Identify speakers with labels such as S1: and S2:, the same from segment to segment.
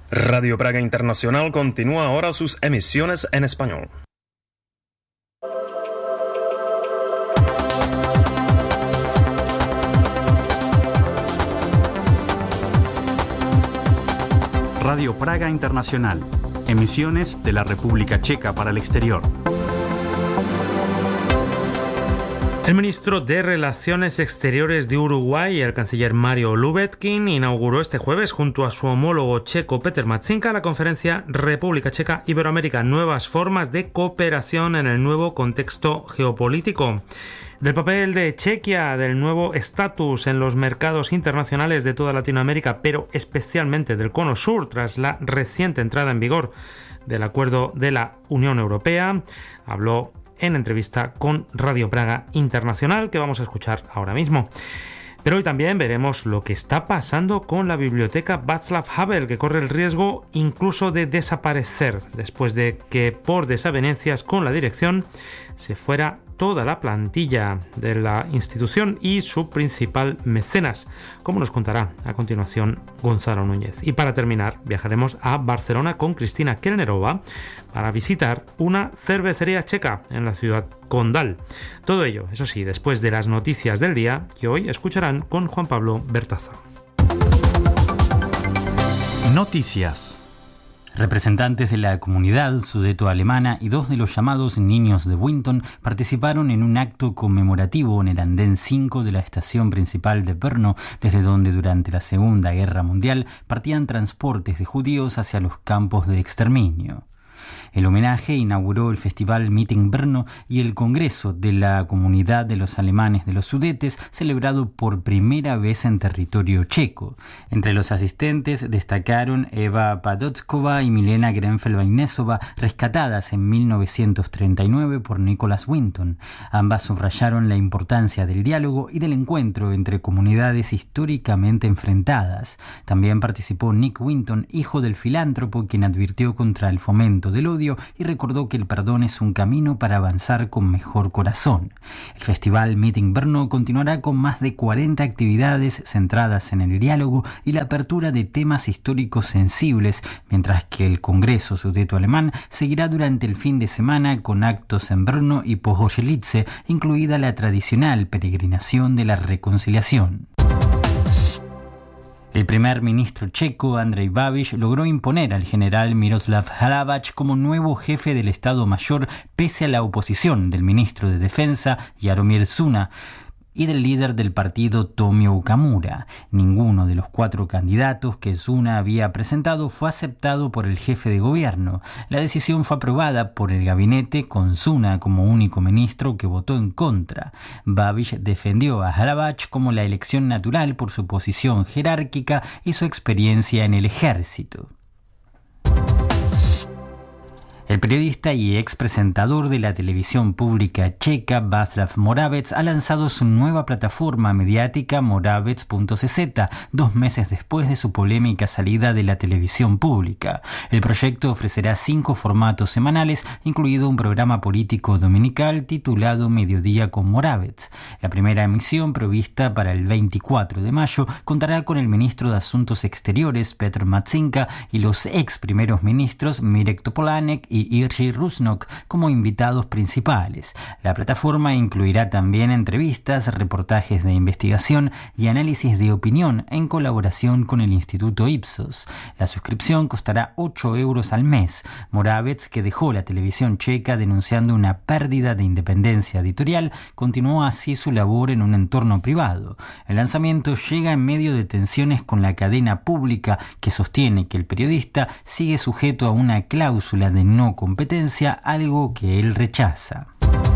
S1: Radio Praga Internacional continúa ahora sus emisiones en español.
S2: Radio Praga Internacional. Emisiones de la República Checa para el exterior.
S3: El ministro de Relaciones Exteriores de Uruguay, el canciller Mario Lubetkin, inauguró este jueves junto a su homólogo checo Peter Matsinka la conferencia República Checa Iberoamérica, nuevas formas de cooperación en el nuevo contexto geopolítico. Del papel de Chequia, del nuevo estatus en los mercados internacionales de toda Latinoamérica, pero especialmente del Cono Sur, tras la reciente entrada en vigor del acuerdo de la Unión Europea, habló en entrevista con Radio Praga Internacional, que vamos a escuchar ahora mismo. Pero hoy también veremos lo que está pasando con la biblioteca Václav Havel, que corre el riesgo incluso de desaparecer después de que, por desavenencias con la dirección, se fuera toda la plantilla de la institución y su principal mecenas, como nos contará a continuación Gonzalo Núñez. Y para terminar, viajaremos a Barcelona con Cristina Kellnerova para visitar una cervecería checa en la ciudad condal. Todo ello, eso sí, después de las noticias del día, que hoy escucharán con Juan Pablo Bertaza.
S2: Noticias. Representantes de la comunidad sudeto-alemana y dos de los llamados niños de Winton participaron en un acto conmemorativo en el andén 5 de la estación principal de Brno, desde donde durante la Segunda Guerra Mundial partían transportes de judíos hacia los campos de exterminio. El homenaje inauguró el Festival Meeting Brno y el Congreso de la Comunidad de los Alemanes de los Sudetes, celebrado por primera vez en territorio checo. Entre los asistentes destacaron Eva Padotkova y Milena Grenfell-Bainesova, rescatadas en 1939 por Nicholas Winton. Ambas subrayaron la importancia del diálogo y del encuentro entre comunidades históricamente enfrentadas. También participó Nick Winton, hijo del filántropo, quien advirtió contra el fomento del odio y recordó que el perdón es un camino para avanzar con mejor corazón. El Festival Meeting Brno continuará con más de 40 actividades centradas en el diálogo y la apertura de temas históricos sensibles, mientras que el Congreso Sudeto-Alemán seguirá durante el fin de semana con actos en Brno y Pohosjelice, incluida la tradicional peregrinación de la reconciliación. El primer ministro checo, Andrej Babiš, logró imponer al general Miroslav Hlabac como nuevo jefe del Estado Mayor pese a la oposición del ministro de Defensa, Jaromír Zuna, y del líder del partido, Tomio Okamura. Ninguno de los 4 candidatos que Zuna había presentado fue aceptado por el jefe de gobierno. La decisión fue aprobada por el gabinete, con Zuna como único ministro que votó en contra. Babiš defendió a Hlabac como la elección natural por su posición jerárquica y su experiencia en el ejército. El periodista y ex presentador de la televisión pública checa, Václav Moravec, ha lanzado su nueva plataforma mediática Moravec.cz 2 meses después de su polémica salida de la televisión pública. El proyecto ofrecerá 5 formatos semanales, incluido un programa político dominical titulado Mediodía con Moravec. La primera emisión, prevista para el 24 de mayo, contará con el ministro de Asuntos Exteriores, Petr Matsinka, y los ex primeros ministros Mirek Topolánek y Jiří Rusnok como invitados principales. La plataforma incluirá también entrevistas, reportajes de investigación y análisis de opinión en colaboración con el Instituto Ipsos. La suscripción costará 8 euros al mes. Moravec, que dejó la televisión checa denunciando una pérdida de independencia editorial, continuó así su labor en un entorno privado. El lanzamiento llega en medio de tensiones con la cadena pública, que sostiene que el periodista sigue sujeto a una cláusula de no competencia, algo que él rechaza.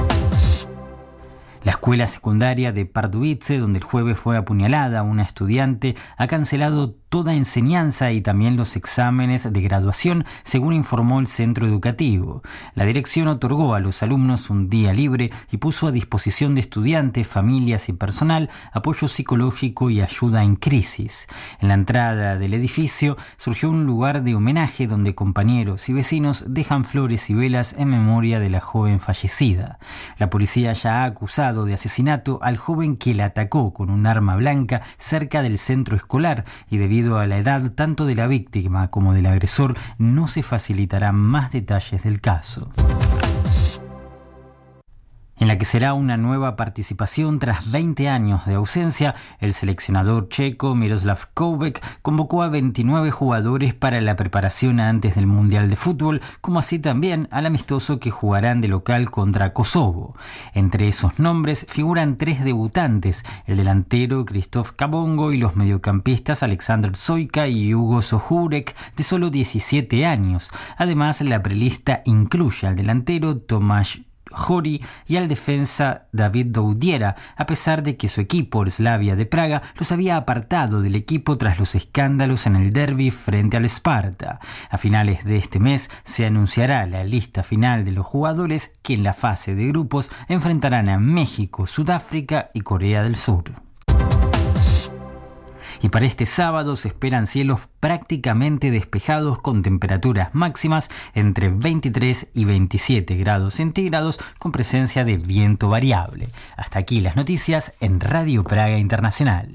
S2: La escuela secundaria de Pardubice, donde el jueves fue apuñalada una estudiante, ha cancelado toda enseñanza y también los exámenes de graduación, según informó el centro educativo. La dirección otorgó a los alumnos un día libre y puso a disposición de estudiantes, familias y personal apoyo psicológico y ayuda en crisis. En la entrada del edificio surgió un lugar de homenaje donde compañeros y vecinos dejan flores y velas en memoria de la joven fallecida. La policía ya ha acusado de asesinato al joven que la atacó con un arma blanca cerca del centro escolar y debido debido a la edad tanto de la víctima como del agresor, no se facilitarán más detalles del caso. En la que será una nueva participación tras 20 años de ausencia, el seleccionador checo Miroslav Koubek convocó a 29 jugadores para la preparación antes del Mundial de Fútbol, como así también al amistoso que jugarán de local contra Kosovo. Entre esos nombres figuran 3 debutantes, el delantero Krzysztof Kabongo y los mediocampistas Alexander Soyka y Hugo Sohurek, de solo 17 años. Además, la prelista incluye al delantero Tomasz Jori y al defensa David Doudiera, a pesar de que su equipo, el Slavia de Praga, los había apartado del equipo tras los escándalos en el derbi frente al Sparta. A finales de este mes se anunciará la lista final de los jugadores que en la fase de grupos enfrentarán a México, Sudáfrica y Corea del Sur. Y para este sábado se esperan cielos prácticamente despejados con temperaturas máximas entre 23 y 27 grados centígrados con presencia de viento variable. Hasta aquí las noticias en Radio Praga Internacional.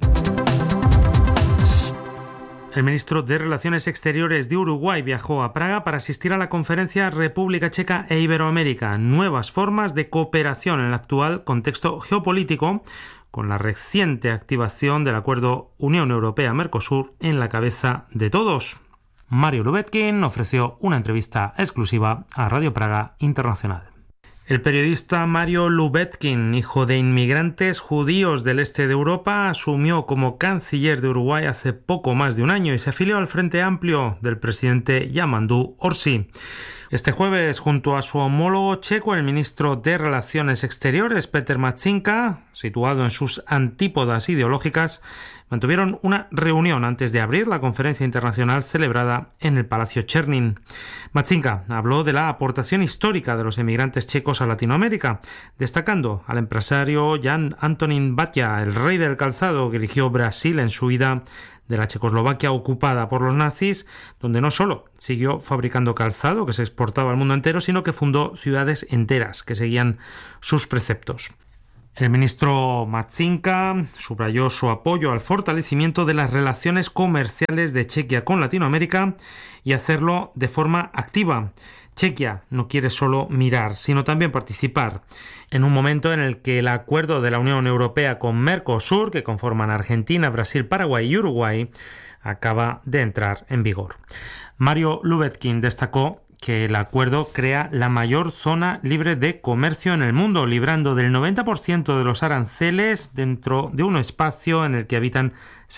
S3: El ministro de Relaciones Exteriores de Uruguay viajó a Praga para asistir a la conferencia República Checa e Iberoamérica, nuevas formas de cooperación en el actual contexto geopolítico, con la reciente activación del acuerdo Unión Europea-Mercosur en la cabeza de todos. Mario Lubetkin ofreció una entrevista exclusiva a Radio Praga Internacional. El periodista Mario Lubetkin, hijo de inmigrantes judíos del este de Europa, asumió como canciller de Uruguay hace poco más de un año y se afilió al Frente Amplio del presidente Yamandu Orsi. Este jueves, junto a su homólogo checo, el ministro de Relaciones Exteriores, Peter Matšinka, situado en sus antípodas ideológicas, mantuvieron una reunión antes de abrir la conferencia internacional celebrada en el Palacio Černin. Matšinka habló de la aportación histórica de los emigrantes checos a Latinoamérica, destacando al empresario Jan Antonín Baťa, el rey del calzado que eligió Brasil en su huida de la Checoslovaquia ocupada por los nazis, donde no solo siguió fabricando calzado que se exportaba al mundo entero, sino que fundó ciudades enteras que seguían sus preceptos. El ministro Matšinka subrayó su apoyo al fortalecimiento de las relaciones comerciales de Chequia con Latinoamérica y hacerlo de forma activa. Chequia no quiere solo mirar, sino también participar, en un momento en el que el acuerdo de la Unión Europea con Mercosur, que conforman Argentina, Brasil, Paraguay y Uruguay, acaba de entrar en vigor. Mario Lubetkin destacó que el acuerdo crea la mayor zona libre de comercio en el mundo, librando del 90% de los aranceles dentro de un espacio en el que habitan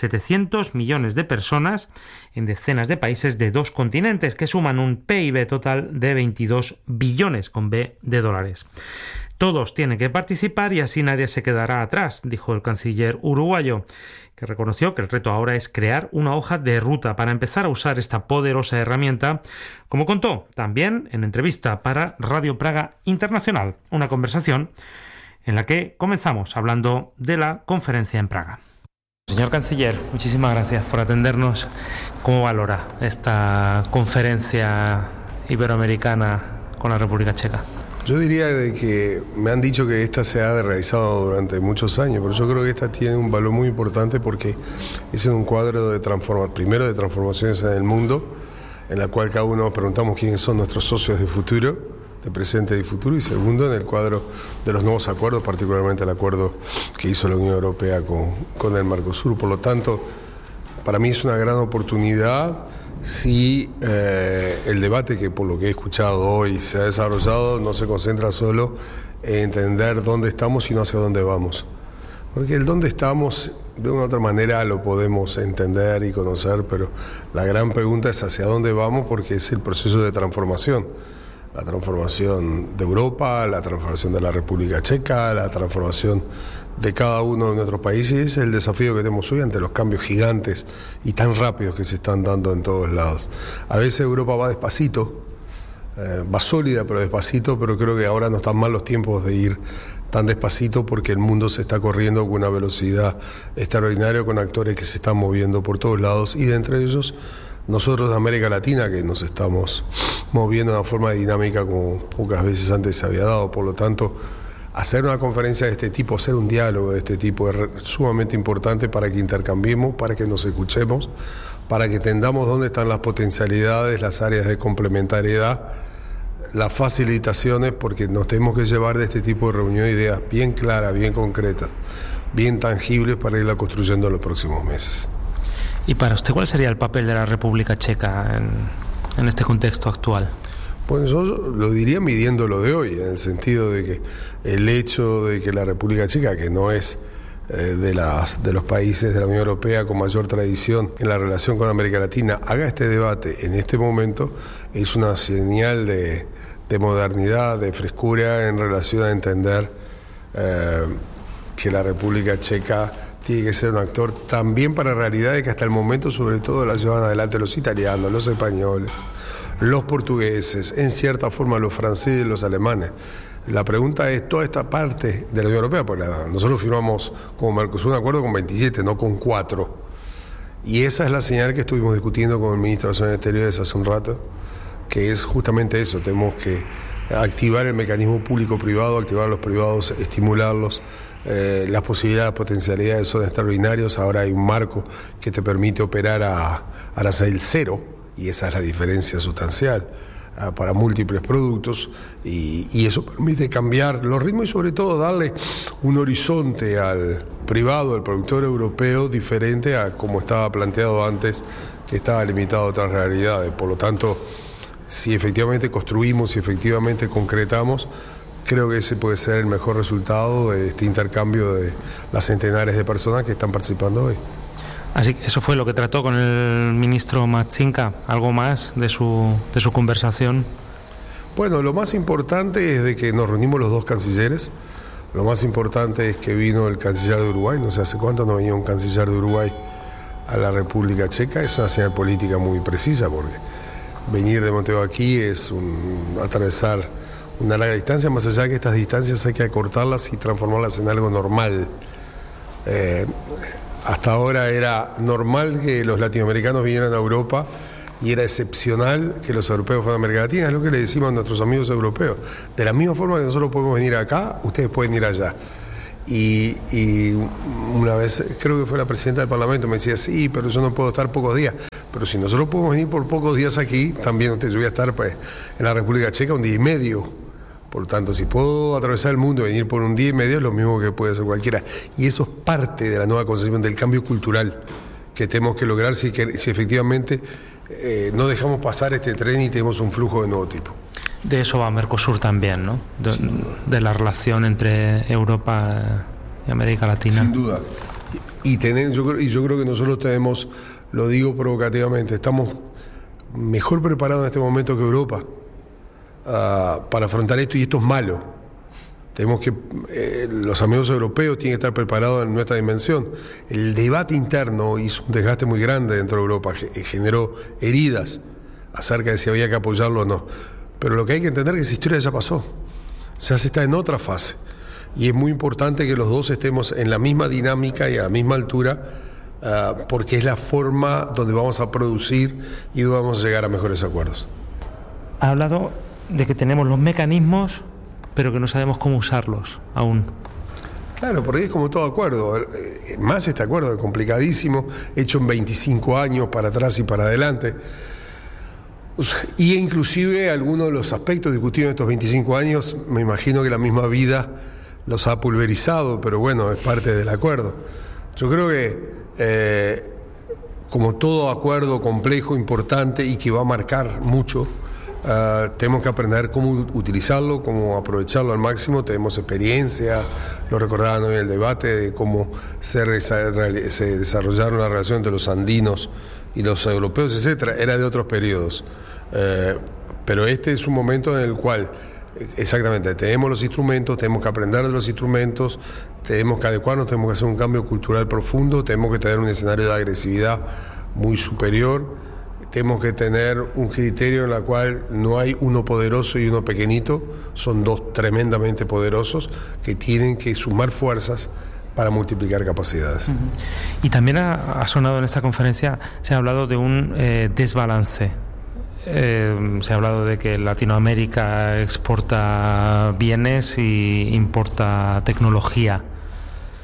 S3: 700 millones de personas en decenas de países de 2 continentes que suman un PIB total de 22 billones con B de dólares. Todos tienen que participar y así nadie se quedará atrás, dijo el canciller uruguayo, que reconoció que el reto ahora es crear una hoja de ruta para empezar a usar esta poderosa herramienta, como contó también en entrevista para Radio Praga Internacional, una conversación en la que comenzamos hablando de la conferencia en Praga. Señor canciller, muchísimas gracias por atendernos. ¿Cómo valora esta conferencia iberoamericana con la República Checa?
S4: Yo diría de que me han dicho que esta se ha realizado durante muchos años, pero yo creo que esta tiene un valor muy importante porque es un cuadro de transformaciones en el mundo, en la cual cada uno nos preguntamos quiénes son nuestros socios de futuro, de presente y futuro, y segundo, en el cuadro de los nuevos acuerdos, particularmente el acuerdo que hizo la Unión Europea con el Mercosur. Por lo tanto, para mí es una gran oportunidad. Si el debate que por lo que he escuchado hoy se ha desarrollado no se concentra solo en entender dónde estamos, sino hacia dónde vamos. Porque el dónde estamos, de una u otra manera lo podemos entender y conocer, pero la gran pregunta es hacia dónde vamos, porque es el proceso de transformación. La transformación de Europa, la transformación de la República Checa, la transformación de cada uno de nuestros países, el desafío que tenemos hoy ante los cambios gigantes y tan rápidos que se están dando en todos lados. A veces Europa va despacito, va sólida pero despacito, pero creo que ahora no están mal los tiempos de ir tan despacito porque el mundo se está corriendo con una velocidad extraordinaria, con actores que se están moviendo por todos lados y de entre ellos nosotros de América Latina, que nos estamos moviendo de una forma dinámica como pocas veces antes se había dado. Por lo tanto, hacer una conferencia de este tipo, hacer un diálogo de este tipo es sumamente importante para que intercambiemos, para que nos escuchemos, para que entendamos dónde están las potencialidades, las áreas de complementariedad, las facilitaciones, porque nos tenemos que llevar de este tipo de reunión ideas bien claras, bien concretas, bien tangibles para irla construyendo en los próximos meses.
S3: ¿Y para usted cuál sería el papel de la República Checa en este contexto actual?
S4: Pues yo lo diría midiendo lo de hoy, en el sentido de que el hecho de que la República Checa, que no es de los países de la Unión Europea con mayor tradición en la relación con América Latina, haga este debate en este momento, es una señal de modernidad, de frescura en relación a entender que la República Checa tiene que ser un actor también para realidades que hasta el momento sobre todo la llevan adelante los italianos, los españoles, los portugueses, en cierta forma los franceses y los alemanes. La pregunta es, toda esta parte de la Unión Europea, porque nosotros firmamos como Mercosur un acuerdo con 27, no con 4. Y esa es la señal que estuvimos discutiendo con el ministro de Relaciones Exteriores hace un rato, que es justamente eso, tenemos que activar el mecanismo público-privado, activar a los privados, estimularlos. Las posibilidades, potencialidades son extraordinarias. Ahora hay un marco que te permite operar a arancel cero, y esa es la diferencia sustancial para múltiples productos, y eso permite cambiar los ritmos y sobre todo darle un horizonte al privado, al productor europeo, diferente a como estaba planteado antes, que estaba limitado a otras realidades. Por lo tanto, si efectivamente construimos, si efectivamente concretamos, creo que ese puede ser el mejor resultado de este intercambio de las centenares de personas que están participando hoy.
S3: Así que eso fue lo que trató con el ministro Matsinka. ¿Algo más de su conversación?
S4: Bueno, lo más importante es de que nos reunimos los dos cancilleres. Lo más importante es que vino el canciller de Uruguay. No sé hace cuánto no venía un canciller de Uruguay a la República Checa. Es una señal política muy precisa, porque venir de Montevideo aquí es atravesar una larga distancia. Más allá de que estas distancias hay que acortarlas y transformarlas en algo normal. Hasta ahora era normal que los latinoamericanos vinieran a Europa y era excepcional que los europeos fueran a América Latina. Es lo que le decimos a nuestros amigos europeos. De la misma forma que nosotros podemos venir acá, ustedes pueden ir allá. Y una vez, creo que fue la presidenta del Parlamento, me decía, sí, pero yo no puedo estar pocos días. Pero si nosotros podemos venir por pocos días aquí, también yo voy a estar en la República Checa un día y medio. Por tanto, si puedo atravesar el mundo y venir por un día y medio, es lo mismo que puede hacer cualquiera. Y eso es parte de la nueva concepción del cambio cultural que tenemos que lograr si efectivamente no dejamos pasar este tren y tenemos un flujo de nuevo tipo.
S3: De eso va Mercosur también, ¿no? De la relación entre Europa y América Latina.
S4: Sin duda. Yo creo que nosotros tenemos, lo digo provocativamente, estamos mejor preparados en este momento que Europa para afrontar esto, y esto es malo. Tenemos que, los amigos europeos tienen que estar preparados en nuestra dimensión. El debate interno hizo un desgaste muy grande dentro de Europa, generó heridas acerca de si había que apoyarlo o no. Pero lo que hay que entender es que esa historia ya pasó. Ya se está en otra fase. Y es muy importante que los dos estemos en la misma dinámica y a la misma altura, porque es la forma donde vamos a producir y donde vamos a llegar a mejores acuerdos.
S3: Ha hablado de que tenemos los mecanismos, pero que no sabemos cómo usarlos aún.
S4: Claro, porque es como todo acuerdo, más este acuerdo complicadísimo, hecho en 25 años para atrás y para adelante, y inclusive algunos de los aspectos discutidos en estos 25 años, me imagino que la misma vida los ha pulverizado, pero bueno, es parte del acuerdo. Yo creo que como todo acuerdo complejo, importante y que va a marcar mucho, tenemos que aprender cómo utilizarlo, cómo aprovecharlo al máximo. Tenemos experiencia, lo recordaban hoy en el debate, de cómo se desarrollaron las relaciones entre los andinos y los europeos, etcétera. Era de otros periodos. Pero este es un momento en el cual, exactamente, tenemos los instrumentos, tenemos que aprender de los instrumentos, tenemos que adecuarnos, tenemos que hacer un cambio cultural profundo, tenemos que tener un escenario de agresividad muy superior. Tenemos que tener un criterio en el cual no hay uno poderoso y uno pequeñito, son dos tremendamente poderosos que tienen que sumar fuerzas para multiplicar capacidades.
S3: Y también ha sonado en esta conferencia, se ha hablado de un desbalance. Se ha hablado de que Latinoamérica exporta bienes y importa tecnología.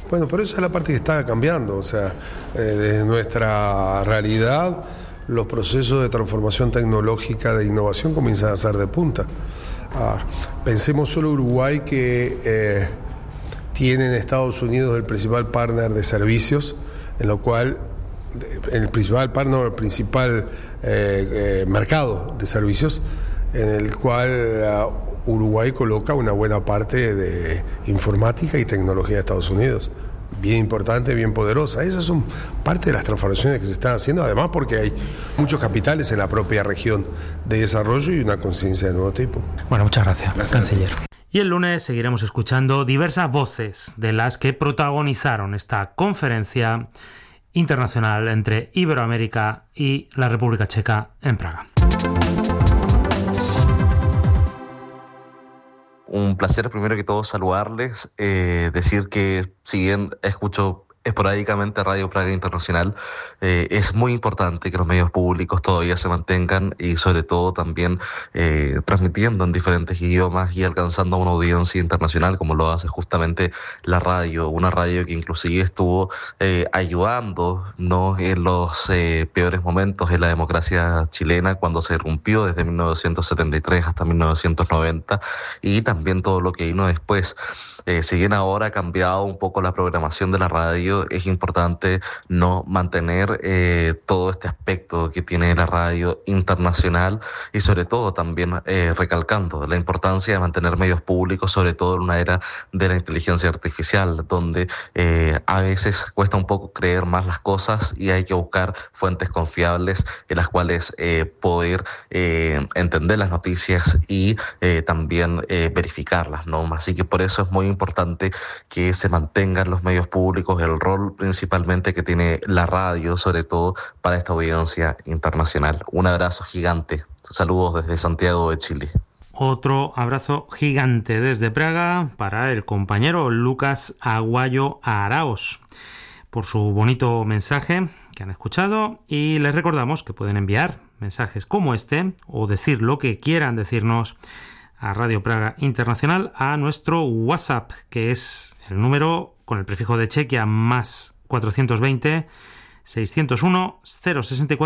S4: Bueno, pero esa es la parte que está cambiando, o sea, desde nuestra realidad los procesos de transformación tecnológica, de innovación comienzan a ser de punta. Pensemos solo Uruguay que tiene en Estados Unidos el principal partner de servicios, en lo cual el principal partner, el principal mercado de servicios, en el cual Uruguay coloca una buena parte de informática y tecnología de Estados Unidos. Bien importante, bien poderosa. Esas son parte de las transformaciones que se están haciendo, además porque hay muchos capitales en la propia región de desarrollo y una conciencia de nuevo tipo.
S3: Bueno, muchas gracias, canciller. Y el lunes seguiremos escuchando diversas voces de las que protagonizaron esta conferencia internacional entre Iberoamérica y la República Checa en Praga.
S5: Un placer primero que todo saludarles, decir que si bien escucho esporádicamente Radio Praga Internacional, es muy importante que los medios públicos todavía se mantengan y sobre todo también transmitiendo en diferentes idiomas y alcanzando a una audiencia internacional como lo hace justamente la radio, una radio que inclusive estuvo ayudándonos en los peores momentos de la democracia chilena cuando se irrumpió desde 1973 hasta 1990 y también todo lo que vino después. Si bien ahora ha cambiado un poco la programación de la radio, es importante no mantener todo este aspecto que tiene la radio internacional y sobre todo también recalcando la importancia de mantener medios públicos, sobre todo en una era de la inteligencia artificial, donde a veces cuesta un poco creer más las cosas y hay que buscar fuentes confiables en las cuales poder entender las noticias y también verificarlas, ¿no? Así que por eso es muy importante que se mantengan los medios públicos, el rol principalmente que tiene la radio, sobre todo para esta audiencia internacional. Un abrazo gigante. Saludos desde Santiago de Chile.
S3: Otro abrazo gigante desde Praga para el compañero Lucas Aguayo Araos por su bonito mensaje que han escuchado, y les recordamos que pueden enviar mensajes como este o decir lo que quieran decirnos a Radio Praga Internacional a nuestro WhatsApp, que es el número con el prefijo de Chequia más 420 601 064